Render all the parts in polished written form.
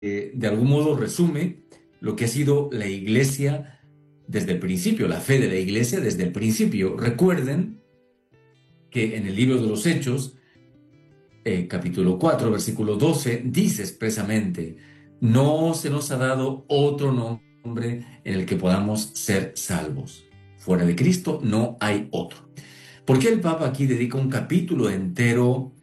de algún modo resume lo que ha sido la Iglesia desde el principio, la fe de la Iglesia desde el principio. Recuerden que en el libro de los Hechos, capítulo 4, versículo 12, dice expresamente: no se nos ha dado otro nombre en el que podamos ser salvos. Fuera de Cristo no hay otro. ¿Por qué el Papa aquí dedica un capítulo entero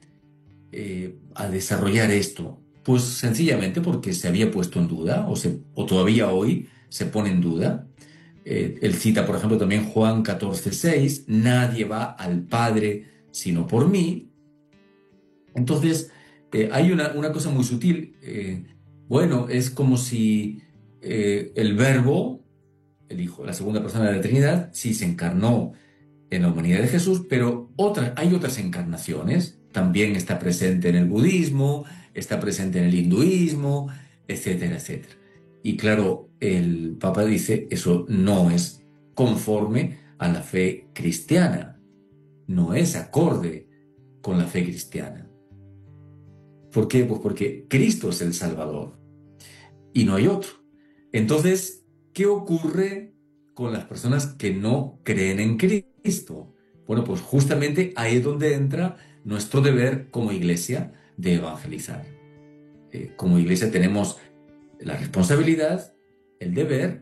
a desarrollar esto? Pues sencillamente porque se había puesto en duda, o todavía hoy se pone en duda. Él cita, por ejemplo, también Juan 14:6: nadie va al Padre sino por mí. Entonces, hay una cosa muy sutil. Bueno, es como si el Verbo, el Hijo, la segunda persona de la Trinidad, sí se encarnó en la humanidad de Jesús, pero hay otras encarnaciones. También está presente en el budismo, está presente en el hinduismo, etcétera, etcétera. Y claro, el Papa dice, eso no es conforme a la fe cristiana, no es acorde con la fe cristiana. ¿Por qué? Pues porque Cristo es el Salvador y no hay otro. Entonces, ¿qué ocurre con las personas que no creen en Cristo? Bueno, pues justamente ahí es donde entra nuestro deber como iglesia de evangelizar. Como iglesia tenemos la responsabilidad, el deber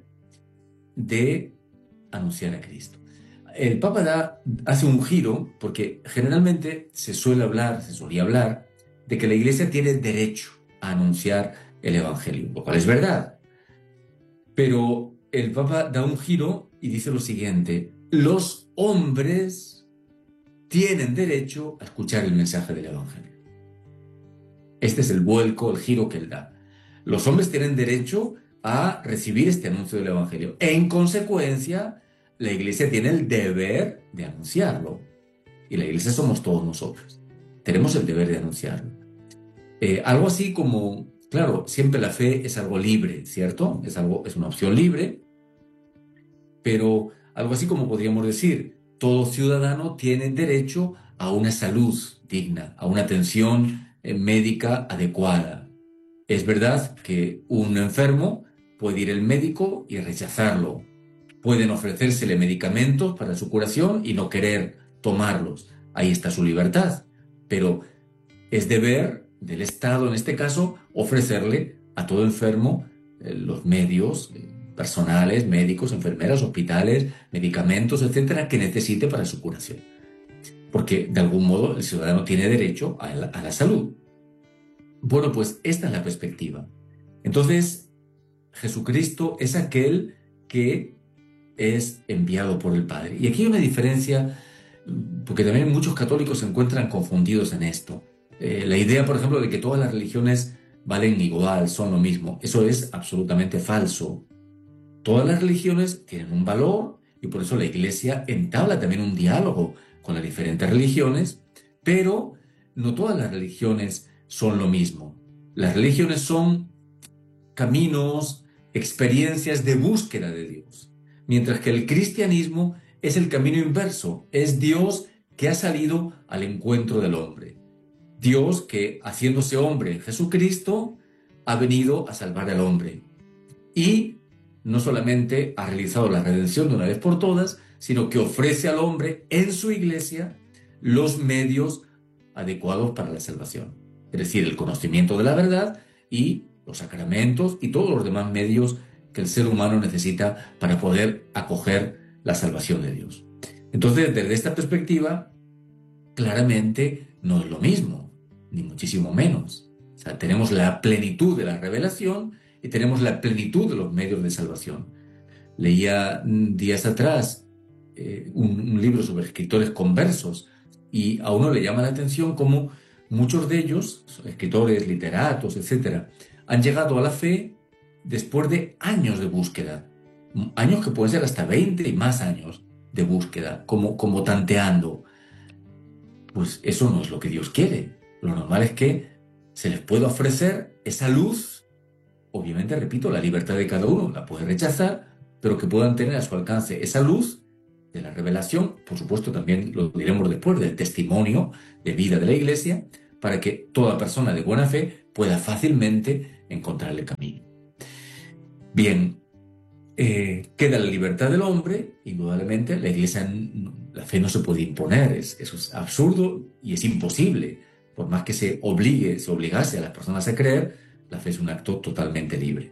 de anunciar a Cristo. El Papa hace un giro porque generalmente se solía hablar de que la iglesia tiene derecho a anunciar el evangelio, lo cual es verdad. Pero el Papa da un giro y dice lo siguiente: los hombres tienen derecho a escuchar el mensaje del evangelio. Este es el vuelco, el giro que él da. Los hombres tienen derecho a recibir este anuncio del evangelio. En consecuencia, la iglesia tiene el deber de anunciarlo. Y la iglesia somos todos nosotros. Tenemos el deber de anunciarlo. Algo así como, claro, siempre la fe es algo libre, ¿cierto? Es una opción libre, pero algo así como podríamos decir, todo ciudadano tiene derecho a una salud digna, a una atención médica adecuada. Es verdad que un enfermo puede ir al médico y rechazarlo. Pueden ofrecérsele medicamentos para su curación y no querer tomarlos. Ahí está su libertad. Pero es deber del Estado, en este caso, ofrecerle a todo enfermo los medios personales, médicos, enfermeras, hospitales, medicamentos, etcétera, que necesite para su curación. Porque, de algún modo, el ciudadano tiene derecho a la salud. Bueno, pues esta es la perspectiva. Entonces, Jesucristo es aquel que es enviado por el Padre. Y aquí hay una diferencia, porque también muchos católicos se encuentran confundidos en esto. La idea, por ejemplo, de que todas las religiones valen igual, son lo mismo, eso es absolutamente falso. Todas las religiones tienen un valor y por eso la Iglesia entabla también un diálogo con las diferentes religiones, pero no todas las religiones son lo mismo. Las religiones son caminos, experiencias de búsqueda de Dios, mientras que el cristianismo es el camino inverso, es Dios que ha salido al encuentro del hombre. Dios que, haciéndose hombre en Jesucristo, ha venido a salvar al hombre. Y no solamente ha realizado la redención de una vez por todas, sino que ofrece al hombre en su iglesia los medios adecuados para la salvación. Es decir, el conocimiento de la verdad y los sacramentos y todos los demás medios que el ser humano necesita para poder acoger la salvación de Dios. Entonces, desde esta perspectiva, claramente no es lo mismo, ni muchísimo menos. O sea, tenemos la plenitud de la revelación y tenemos la plenitud de los medios de salvación. Leía días atrás un libro sobre escritores conversos y a uno le llama la atención cómo muchos de ellos, escritores, literatos, etcétera, han llegado a la fe después de años de búsqueda. Años que pueden ser hasta 20 y más años de búsqueda, como tanteando. Pues eso no es lo que Dios quiere. Lo normal es que se les pueda ofrecer esa luz. Obviamente, repito, la libertad de cada uno la puede rechazar, pero que puedan tener a su alcance esa luz de la revelación, por supuesto también lo diremos después, del testimonio de vida de la Iglesia, para que toda persona de buena fe pueda fácilmente encontrar el camino. Bien, queda la libertad del hombre. Indudablemente la Iglesia, la fe no se puede imponer, eso es absurdo y es imposible. Por más que se obligase a las personas a creer, la fe es un acto totalmente libre.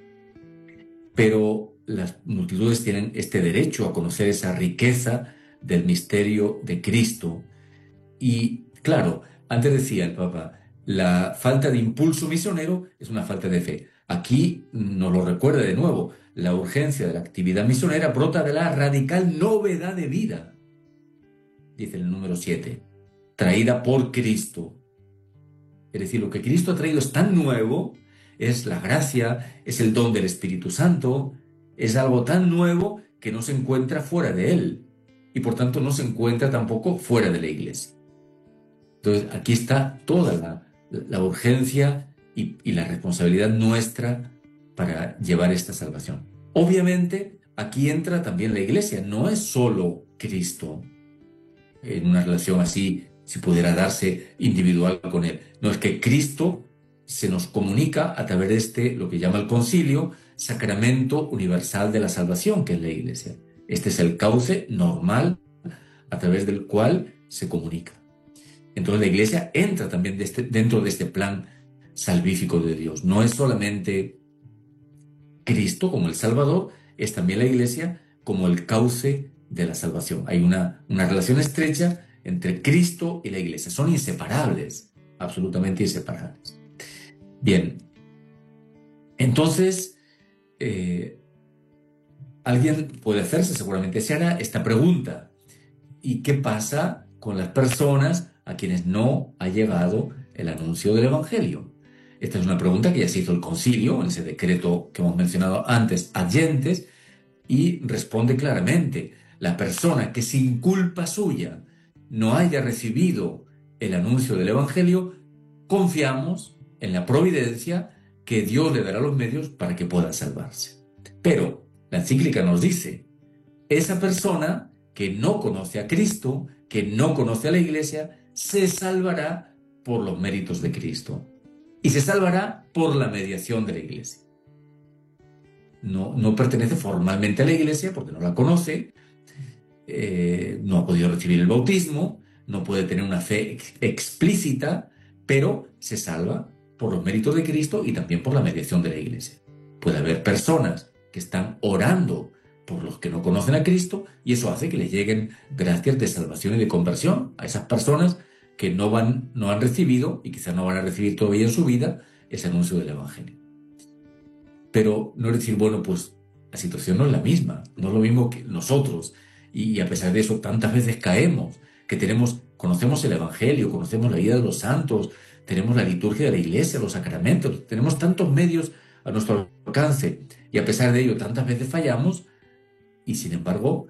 Pero las multitudes tienen este derecho a conocer esa riqueza del misterio de Cristo. Y claro, antes decía el Papa, la falta de impulso misionero es una falta de fe. Aquí nos lo recuerda de nuevo, la urgencia de la actividad misionera brota de la radical novedad de vida, dice el número 7, traída por Cristo. Es decir, lo que Cristo ha traído es tan nuevo, es la gracia, es el don del Espíritu Santo, es algo tan nuevo que no se encuentra fuera de él y por tanto no se encuentra tampoco fuera de la Iglesia. Entonces aquí está toda la urgencia y la responsabilidad nuestra para llevar esta salvación. Obviamente aquí entra también la Iglesia, no es solo Cristo en una relación así, si pudiera darse individual con él. No, es que Cristo se nos comunica a través de lo que llama el concilio, sacramento universal de la salvación, que es la Iglesia. Este es el cauce normal a través del cual se comunica. Entonces la Iglesia entra también dentro de este plan salvífico de Dios. No es solamente Cristo como el Salvador, es también la Iglesia como el cauce de la salvación. Hay una relación estrecha entre Cristo y la Iglesia. Son inseparables, absolutamente inseparables. Bien, entonces alguien puede hacerse, seguramente se hará, esta pregunta. ¿Y qué pasa con las personas a quienes no ha llegado el anuncio del Evangelio? Esta es una pregunta que ya se hizo el concilio, en ese decreto que hemos mencionado antes, Ad Gentes, y responde claramente: la persona que sin culpa suya no haya recibido el anuncio del Evangelio, confiamos en la providencia que Dios le dará los medios para que pueda salvarse. Pero la encíclica nos dice, esa persona que no conoce a Cristo, que no conoce a la Iglesia, se salvará por los méritos de Cristo y se salvará por la mediación de la Iglesia. No pertenece formalmente a la Iglesia porque no la conoce, no ha podido recibir el bautismo, no puede tener una fe explícita, pero se salva por los méritos de Cristo y también por la mediación de la Iglesia. Puede haber personas que están orando por los que no conocen a Cristo y eso hace que les lleguen gracias de salvación y de conversión a esas personas que no han recibido y quizás no van a recibir todavía en su vida ese anuncio del Evangelio. Pero no es decir, bueno, pues la situación no es la misma, no es lo mismo que nosotros y a pesar de eso tantas veces caemos, que conocemos el Evangelio, conocemos la vida de los santos, tenemos la liturgia de la Iglesia, los sacramentos, tenemos tantos medios a nuestro alcance y a pesar de ello tantas veces fallamos y sin embargo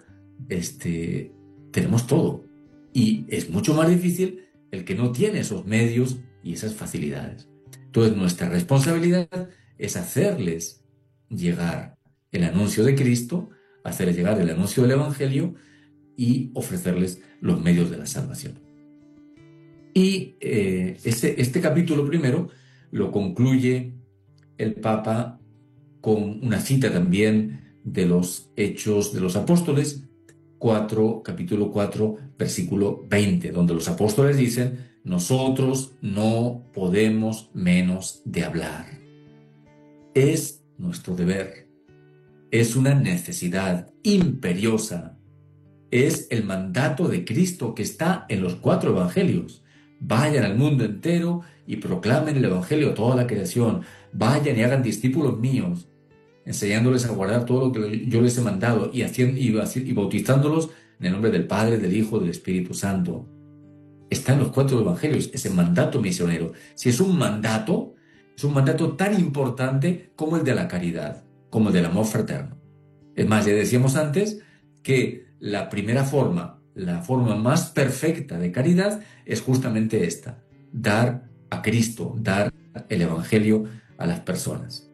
tenemos todo. Y es mucho más difícil el que no tiene esos medios y esas facilidades. Entonces nuestra responsabilidad es hacerles llegar el anuncio de Cristo, hacerles llegar el anuncio del Evangelio y ofrecerles los medios de la salvación. Y este capítulo primero lo concluye el Papa con una cita también de los Hechos de los Apóstoles, capítulo 4, versículo 20, donde los apóstoles dicen: nosotros no podemos menos de hablar. Es nuestro deber, es una necesidad imperiosa, es el mandato de Cristo que está en los 4 evangelios. Vayan al mundo entero y proclamen el evangelio a toda la creación. Vayan y hagan discípulos míos, enseñándoles a guardar todo lo que yo les he mandado y bautizándolos en el nombre del Padre, del Hijo, del Espíritu Santo. Está en los 4 evangelios, ese mandato misionero. Si es un mandato tan importante como el de la caridad, como el del amor fraterno. Es más, ya decíamos antes que la primera forma, la forma más perfecta de caridad es justamente esta: dar a Cristo, dar el evangelio a las personas.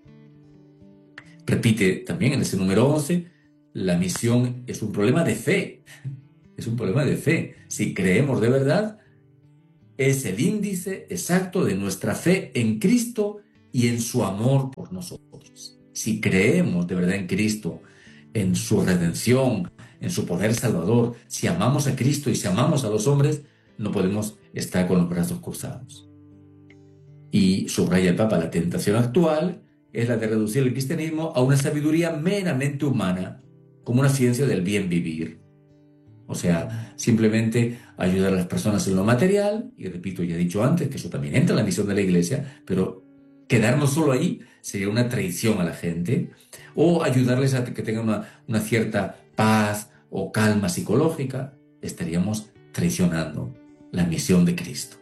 Repite también en ese número 11, la misión es un problema de fe. Es un problema de fe. Si creemos de verdad, es el índice exacto de nuestra fe en Cristo y en su amor por nosotros. Si creemos de verdad en Cristo, en su redención, en su poder salvador, si amamos a Cristo y si amamos a los hombres, no podemos estar con los brazos cruzados. Y subraya el Papa, la tentación actual es la de reducir el cristianismo a una sabiduría meramente humana, como una ciencia del bien vivir. O sea, simplemente ayudar a las personas en lo material, y repito, ya he dicho antes que eso también entra en la misión de la Iglesia, pero quedarnos solo ahí sería una traición a la gente, o ayudarles a que tengan una cierta paz o calma psicológica, estaríamos traicionando la misión de Cristo.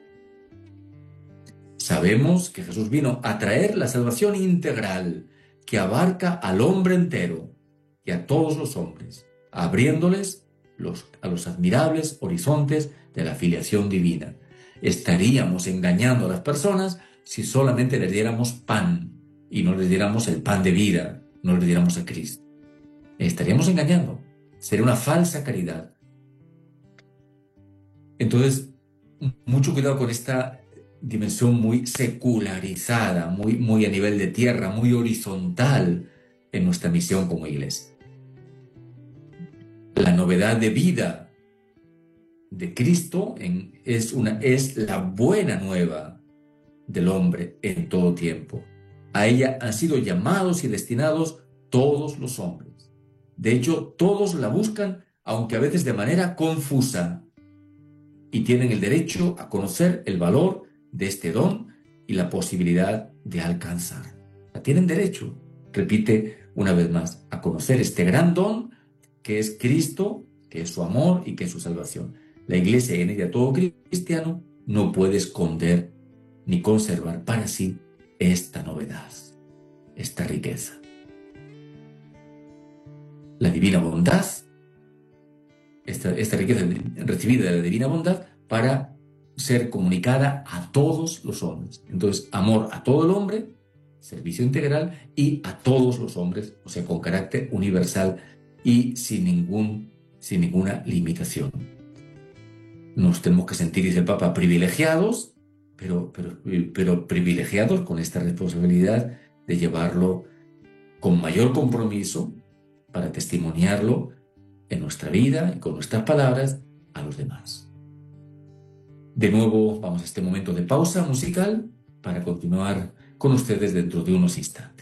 Sabemos que Jesús vino a traer la salvación integral que abarca al hombre entero y a todos los hombres, abriéndoles a los admirables horizontes de la filiación divina. Estaríamos engañando a las personas si solamente les diéramos pan y no les diéramos el pan de vida, no les diéramos a Cristo. Estaríamos engañando. Sería una falsa caridad. Entonces, mucho cuidado con esta dimensión muy secularizada, muy a nivel de tierra, muy horizontal en nuestra misión como iglesia. La novedad de vida de Cristo es la buena nueva del hombre en todo tiempo. A ella han sido llamados y destinados todos los hombres. De hecho, todos la buscan, aunque a veces de manera confusa, y tienen el derecho a conocer el valor de este don y la posibilidad de alcanzar. Tienen derecho, repite una vez más, a conocer este gran don que es Cristo, que es su amor y que es su salvación. La Iglesia y en ella todo cristiano no puede esconder ni conservar para sí esta novedad, esta riqueza. La divina bondad, esta riqueza recibida de la divina bondad para ser comunicada a todos los hombres. Entonces, amor a todo el hombre, servicio integral, y a todos los hombres, o sea, con carácter universal y sin ninguna limitación. Nos tenemos que sentir, dice el Papa, privilegiados, pero privilegiados con esta responsabilidad de llevarlo con mayor compromiso para testimoniarlo en nuestra vida y con nuestras palabras a los demás. De nuevo vamos a este momento de pausa musical para continuar con ustedes dentro de unos instantes.